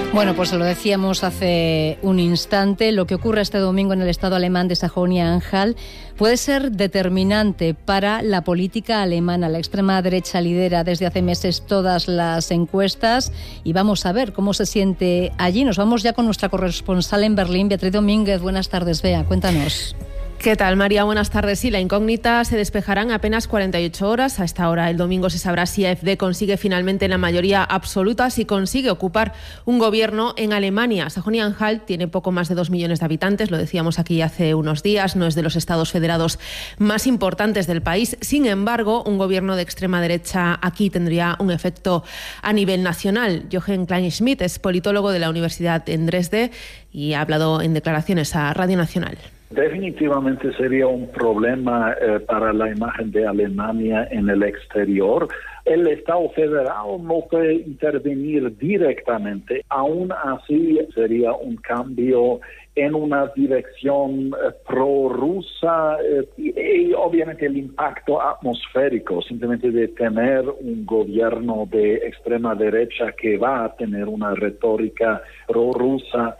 Bueno, pues lo decíamos hace un instante, lo que ocurre este domingo en el estado alemán de Sajonia-Anhalt puede ser determinante para la política alemana. La extrema derecha lidera desde hace meses todas las encuestas y vamos a ver cómo se siente allí. Nos vamos ya con nuestra corresponsal en Berlín, Beatriz Domínguez. Buenas tardes, Bea, cuéntanos. ¿Qué tal, María? Buenas tardes. Sí, la incógnita se despejará en apenas 48 horas. A esta hora, el domingo, se sabrá si AfD consigue finalmente la mayoría absoluta, si consigue ocupar un gobierno en Alemania. Sajonia-Anhalt tiene poco más de 2 millones de habitantes, lo decíamos aquí hace unos días, no es de los estados federados más importantes del país. Sin embargo, un gobierno de extrema derecha aquí tendría un efecto a nivel nacional. Jochen Kleinschmidt es politólogo de la Universidad en Dresde y ha hablado en declaraciones a Radio Nacional. Definitivamente sería un problema para la imagen de Alemania en el exterior. El Estado federal no puede intervenir directamente. Aún así, sería un cambio en una dirección prorrusa y obviamente el impacto atmosférico, simplemente de tener un gobierno de extrema derecha que va a tener una retórica prorrusa.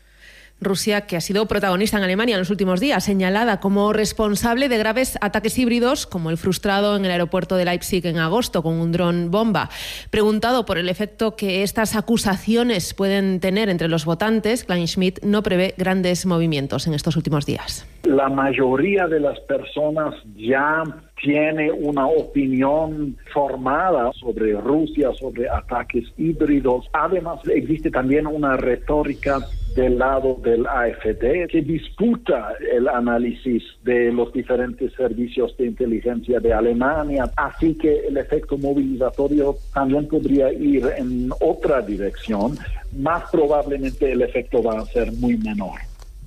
Rusia, que ha sido protagonista en Alemania en los últimos días, señalada como responsable de graves ataques híbridos, como el frustrado en el aeropuerto de Leipzig en agosto con un dron bomba. Preguntado por el efecto que estas acusaciones pueden tener entre los votantes, Kleinschmidt no prevé grandes movimientos en estos últimos días. La mayoría de las personas ya tiene una opinión formada sobre Rusia, sobre ataques híbridos. Además, existe también una retórica del lado del AfD que disputa el análisis de los diferentes servicios de inteligencia de Alemania, así que el efecto movilizatorio también podría ir en otra dirección. Más probablemente el efecto va a ser muy menor.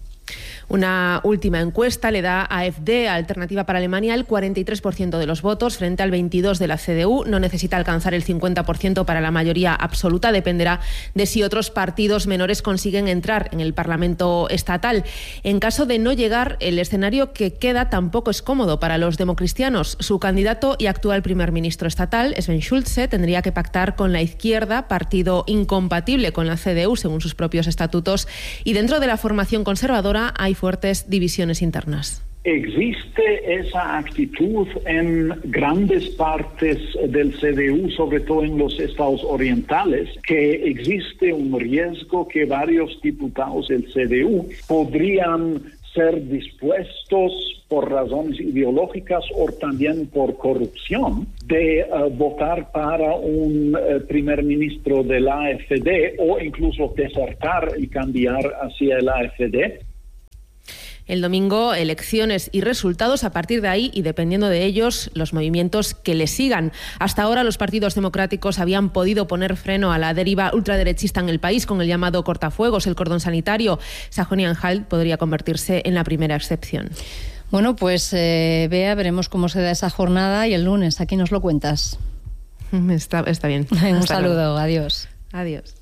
Una última encuesta le da a AfD, Alternativa para Alemania, el 43% de los votos frente al 22% de la CDU. No necesita alcanzar el 50% para la mayoría absoluta. Dependerá de si otros partidos menores consiguen entrar en el Parlamento estatal. En caso de no llegar, el escenario que queda tampoco es cómodo para los democristianos. Su candidato y actual primer ministro estatal, Sven Schulze, tendría que pactar con la izquierda, partido incompatible con la CDU según sus propios estatutos, y dentro de la formación conservadora hay fuertes divisiones internas. Existe esa actitud en grandes partes del CDU, sobre todo en los estados orientales, que existe un riesgo que varios diputados del CDU podrían ser dispuestos por razones ideológicas o también por corrupción de votar para un primer ministro de la AfD o incluso desertar y cambiar hacia el AfD. El domingo, elecciones y resultados. A partir de ahí, y dependiendo de ellos, los movimientos que le sigan. Hasta ahora, los partidos democráticos habían podido poner freno a la deriva ultraderechista en el país con el llamado cortafuegos, el cordón sanitario. Sajonia-Anhalt podría convertirse en la primera excepción. Bueno, pues Bea, veremos cómo se da esa jornada y el lunes aquí nos lo cuentas. Está bien. Un saludo, adiós. Adiós.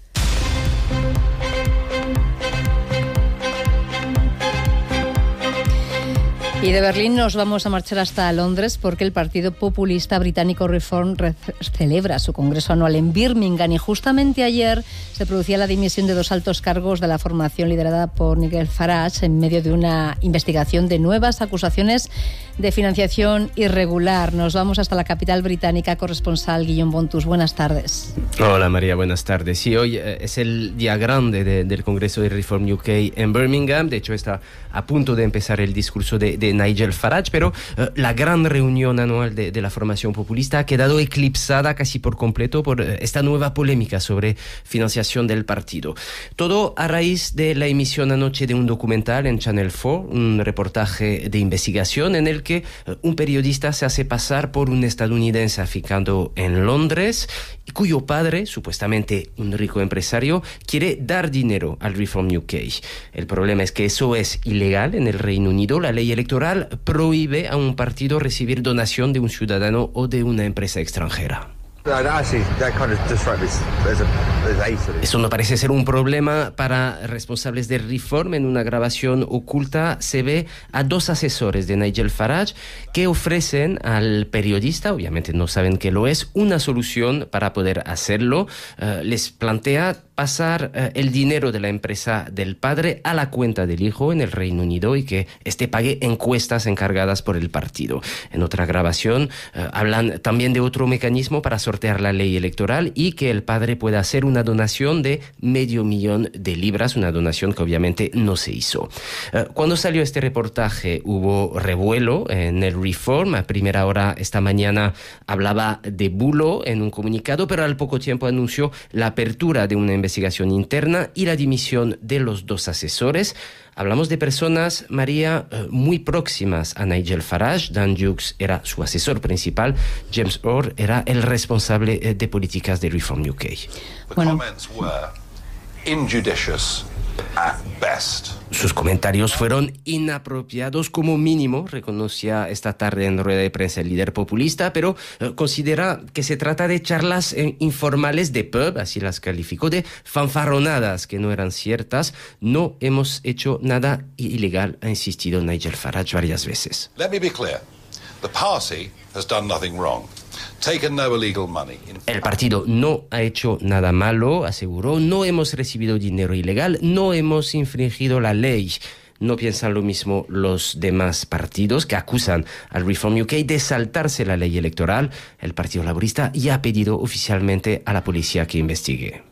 Y de Berlín nos vamos a marchar hasta Londres porque el partido populista británico Reform celebra su congreso anual en Birmingham y justamente ayer se producía la dimisión de 2 altos cargos de la formación liderada por Nigel Farage en medio de una investigación de nuevas acusaciones de financiación irregular. Nos vamos hasta la capital británica, corresponsal Guillaume Bontus. Buenas tardes. Hola María, buenas tardes. Sí, hoy es el día grande del Congreso de Reform UK en Birmingham. De hecho, está a punto de empezar el discurso de Nigel Farage, pero la gran reunión anual de la formación populista ha quedado eclipsada casi por completo por esta nueva polémica sobre financiación del partido. Todo a raíz de la emisión anoche de un documental en Channel 4, un reportaje de investigación en el que un periodista se hace pasar por un estadounidense aficado en Londres y cuyo padre, supuestamente un rico empresario, quiere dar dinero al Reform UK. El problema es que eso es ilegal en el Reino Unido. La ley electoral prohíbe a un partido recibir donación de un ciudadano o de una empresa extranjera. Eso no parece ser un problema para responsables de Reform. En una grabación oculta se ve a 2 asesores de Nigel Farage que ofrecen al periodista, obviamente no saben que lo es, una solución para poder hacerlo. Les plantea pasar el dinero de la empresa del padre a la cuenta del hijo en el Reino Unido y que éste pague encuestas encargadas por el partido. En otra grabación hablan también de otro mecanismo para sortear la ley electoral y que el padre pueda hacer una donación de $500,000, una donación que obviamente no se hizo. Cuando salió este reportaje hubo revuelo en el Reform. A primera hora esta mañana hablaba de bulo en un comunicado, pero al poco tiempo anunció la apertura de una investigación interna y la dimisión de los 2 asesores. Hablamos de personas, María, muy próximas a Nigel Farage. Dan Dukes era su asesor principal. James Orr era el responsable de políticas de Reform UK. Bueno. Injudicious at best. Sus comentarios fueron inapropiados como mínimo, reconocía esta tarde en rueda de prensa el líder populista, pero considera que se trata de charlas informales de pub, así las calificó, de fanfarronadas que no eran ciertas. No hemos hecho nada ilegal, ha insistido Nigel Farage varias veces. Let me be clear. The party has done nothing wrong. Taken no illegal money. El partido no ha hecho nada malo, aseguró. No hemos recibido dinero ilegal, no hemos infringido la ley. No piensan lo mismo los demás partidos que acusan al Reform UK de saltarse la ley electoral. El Partido Laborista ya ha pedido oficialmente a la policía que investigue.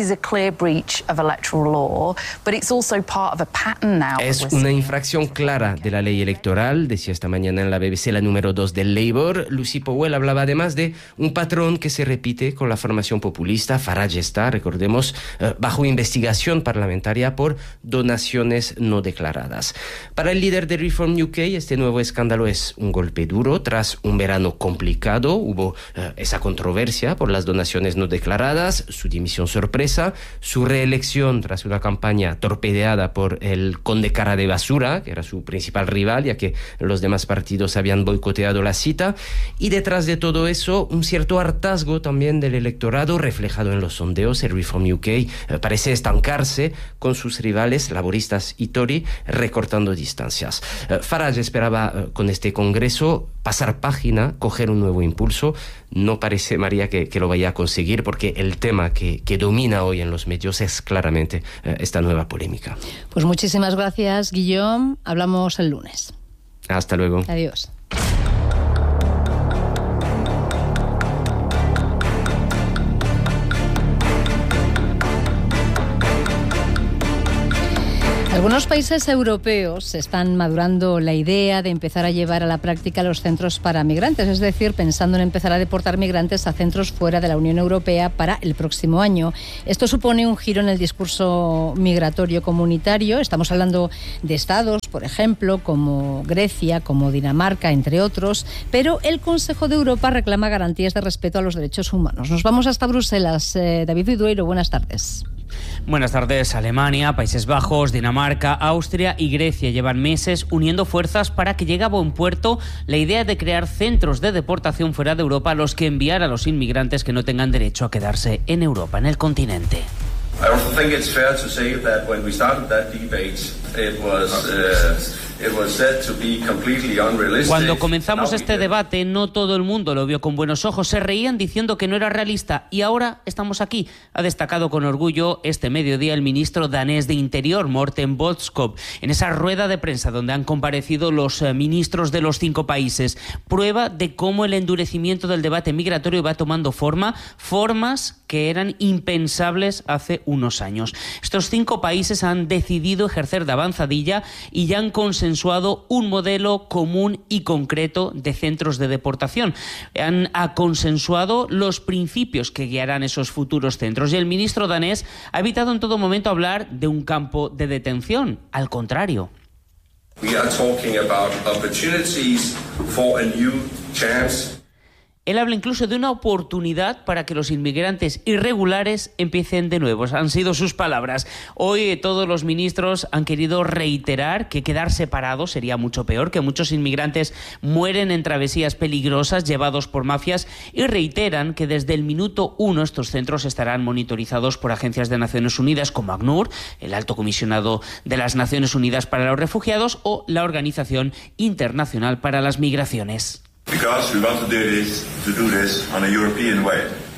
Es una infracción clara de la ley electoral, decía esta mañana en la BBC la número 2 del Labour. Lucy Powell hablaba además de un patrón que se repite con la formación populista. Farage está, recordemos, bajo investigación parlamentaria por donaciones no declaradas. Para el líder de Reform UK, este nuevo escándalo es un golpe duro. Tras un verano complicado, hubo esa controversia por las donaciones no declaradas, su dimisión sorpresa, su reelección tras una campaña torpedeada por el conde cara de basura, que era su principal rival, ya que los demás partidos habían boicoteado la cita. Y detrás de todo eso, un cierto hartazgo también del electorado, reflejado en los sondeos. El Reform UK parece estancarse con sus rivales, laboristas y Tory, recortando distancias. Farage esperaba con este congreso pasar página, coger un nuevo impulso. No parece, María, que lo vaya a conseguir, porque el tema que domina hoy en los medios es claramente esta nueva polémica. Pues muchísimas gracias, Guillaume. Hablamos el lunes. Hasta luego. Adiós. Algunos países europeos están madurando la idea de empezar a llevar a la práctica los centros para migrantes, es decir, pensando en empezar a deportar migrantes a centros fuera de la Unión Europea para el próximo año. Esto supone un giro en el discurso migratorio comunitario. Estamos hablando de estados, por ejemplo, como Grecia, como Dinamarca, entre otros, pero el Consejo de Europa reclama garantías de respeto a los derechos humanos. Nos vamos hasta Bruselas. David Vidueiro, buenas tardes. Buenas tardes. Alemania, Países Bajos, Dinamarca, Austria y Grecia llevan meses uniendo fuerzas para que llegue a buen puerto la idea de crear centros de deportación fuera de Europa a los que enviar a los inmigrantes que no tengan derecho a quedarse en Europa, en el continente. I also think it's fair to say that when we started that debate, it was said to be completely unrealistic. Cuando comenzamos este debate, no todo el mundo lo vio con buenos ojos. Se reían diciendo que no era realista y ahora estamos aquí. Ha destacado con orgullo este mediodía el ministro danés de Interior, Morten Bødskov, en esa rueda de prensa donde han comparecido los ministros de los 5 países. Prueba de cómo el endurecimiento del debate migratorio va tomando formas que eran impensables hace unos años. Estos 5 países han decidido ejercer de avanzadilla y ya han consensuado un modelo común y concreto de centros de deportación. Han consensuado los principios que guiarán esos futuros centros y el ministro danés ha evitado en todo momento hablar de un campo de detención. Al contrario. We are talking about opportunities for a new chance. Él habla incluso de una oportunidad para que los inmigrantes irregulares empiecen de nuevo. Han sido sus palabras. Hoy todos los ministros han querido reiterar que quedar separados sería mucho peor, que muchos inmigrantes mueren en travesías peligrosas llevados por mafias y reiteran que desde el minuto 1 estos centros estarán monitorizados por agencias de Naciones Unidas como ACNUR, el Alto Comisionado de las Naciones Unidas para los Refugiados o la Organización Internacional para las Migraciones. Because we want to do this on a European way.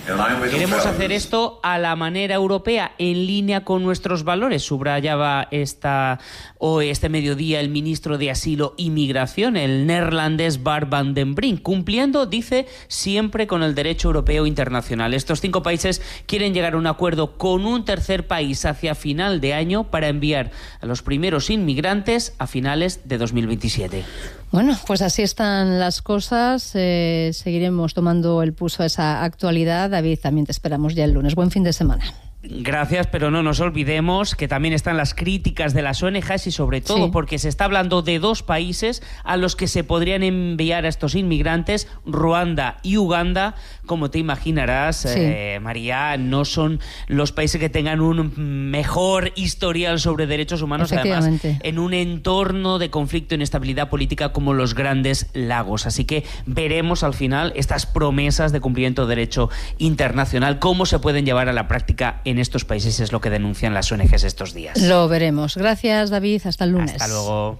Queremos hacer esto a la manera europea, en línea con nuestros valores, subrayaba este mediodía el ministro de Asilo y Migración, el neerlandés Bart van den Brink, cumpliendo, dice, siempre con el derecho europeo internacional. Estos 5 países quieren llegar a un acuerdo con un tercer país hacia final de año para enviar a los primeros inmigrantes a finales de 2027. Bueno, pues así están las cosas. Seguiremos tomando el pulso a esa actualidad. David, también te esperamos ya el lunes. Buen fin de semana. Gracias, pero no nos olvidemos que también están las críticas de las ONGs y sobre todo porque se está hablando de 2 países a los que se podrían enviar a estos inmigrantes, Ruanda y Uganda. Como te imaginarás, María, no son los países que tengan un mejor historial sobre derechos humanos, además en un entorno de conflicto e inestabilidad política como los Grandes Lagos. Así que veremos al final estas promesas de cumplimiento de derecho internacional, cómo se pueden llevar a la práctica en estos países, es lo que denuncian las ONGs estos días. Lo veremos. Gracias, David. Hasta el lunes. Hasta luego.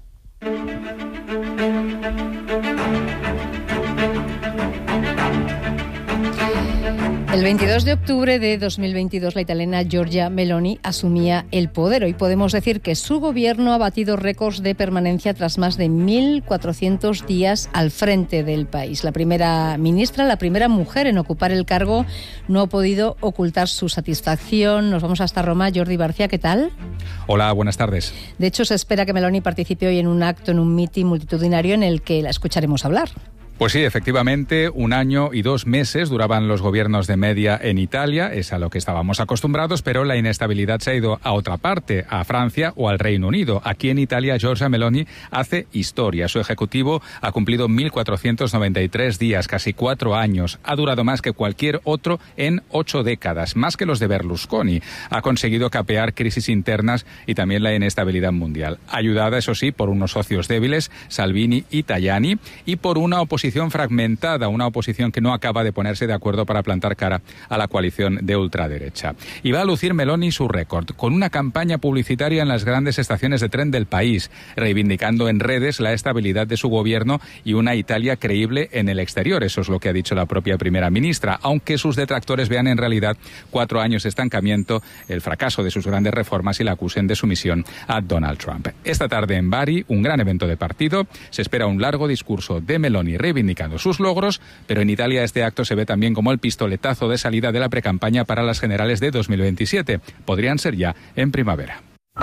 El 22 de octubre de 2022, la italiana Giorgia Meloni asumía el poder. Hoy podemos decir que su gobierno ha batido récords de permanencia tras más de 1.400 días al frente del país. La primera ministra, la primera mujer en ocupar el cargo, no ha podido ocultar su satisfacción. Nos vamos hasta Roma. Jordi García, ¿qué tal? Hola, buenas tardes. De hecho, se espera que Meloni participe hoy en un acto, en un mitin multitudinario en el que la escucharemos hablar. Pues sí, efectivamente, 1 año y 2 meses duraban los gobiernos de media en Italia, es a lo que estábamos acostumbrados, pero la inestabilidad se ha ido a otra parte, a Francia o al Reino Unido. Aquí en Italia, Giorgia Meloni hace historia. Su ejecutivo ha cumplido 1.493 días, casi 4 años. Ha durado más que cualquier otro en 8 décadas, más que los de Berlusconi. Ha conseguido capear crisis internas y también la inestabilidad mundial. Ayudada, eso sí, por unos socios débiles, Salvini y Tajani, y por una oposición fragmentada, una oposición que no acaba de ponerse de acuerdo para plantar cara a la coalición de ultraderecha. Y va a lucir Meloni su récord, con una campaña publicitaria en las grandes estaciones de tren del país, reivindicando en redes la estabilidad de su gobierno y una Italia creíble en el exterior. Eso es lo que ha dicho la propia primera ministra, aunque sus detractores vean en realidad 4 años de estancamiento, el fracaso de sus grandes reformas y la acusen de sumisión a Donald Trump. Esta tarde en Bari, un gran evento de partido, se espera un largo discurso de Meloni reivindicando sus logros, pero en Italia este acto se ve también como el pistoletazo de salida de la precampaña para las generales de 2027. Podrían ser ya en primavera.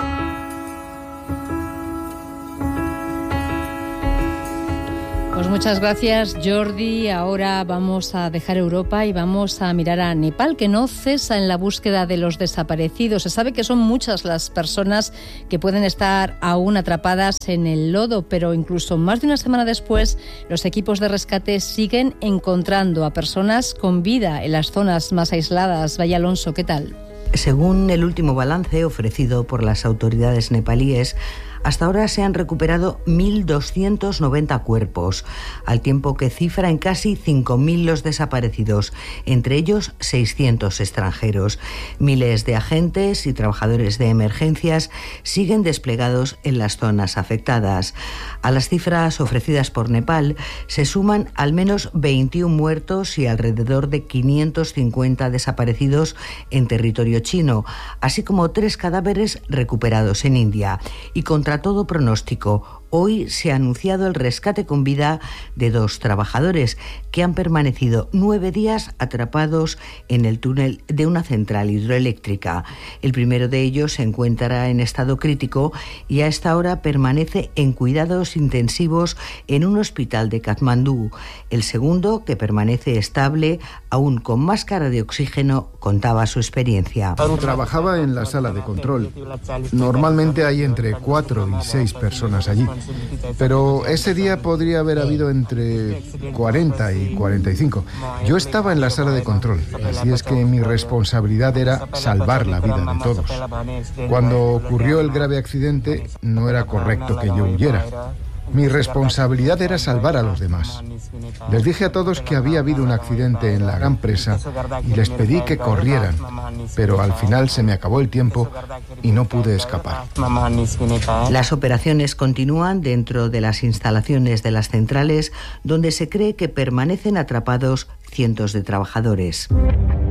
Pues muchas gracias, Jordi. Ahora vamos a dejar Europa y vamos a mirar a Nepal, que no cesa en la búsqueda de los desaparecidos. Se sabe que son muchas las personas que pueden estar aún atrapadas en el lodo, pero incluso más de una semana después, los equipos de rescate siguen encontrando a personas con vida en las zonas más aisladas. Vaya Alonso, ¿qué tal? Según el último balance ofrecido por las autoridades nepalíes, hasta ahora se han recuperado 1.290 cuerpos, al tiempo que cifra en casi 5.000 los desaparecidos, entre ellos 600 extranjeros. Miles de agentes y trabajadores de emergencias siguen desplegados en las zonas afectadas. A las cifras ofrecidas por Nepal se suman al menos 21 muertos y alrededor de 550 desaparecidos en territorio chino, así como 3 cadáveres recuperados en India. Y contra todo pronóstico, hoy se ha anunciado el rescate con vida de 2 trabajadores que han permanecido 9 días atrapados en el túnel de una central hidroeléctrica. El primero de ellos se encuentra en estado crítico y a esta hora permanece en cuidados intensivos en un hospital de Katmandú. El segundo, que permanece estable, aún con máscara de oxígeno, contaba su experiencia. Trabajaba en la sala de control. Normalmente hay entre 4 y 6 personas allí, pero ese día podría haber habido entre 40 y 45. Yo estaba en la sala de control, así es que mi responsabilidad era salvar la vida de todos. Cuando ocurrió el grave accidente, no era correcto que yo huyera. Mi responsabilidad era salvar a los demás. Les dije a todos que había habido un accidente en la gran presa y les pedí que corrieran, pero al final se me acabó el tiempo y no pude escapar. Las operaciones continúan dentro de las instalaciones de las centrales, donde se cree que permanecen atrapados cientos de trabajadores.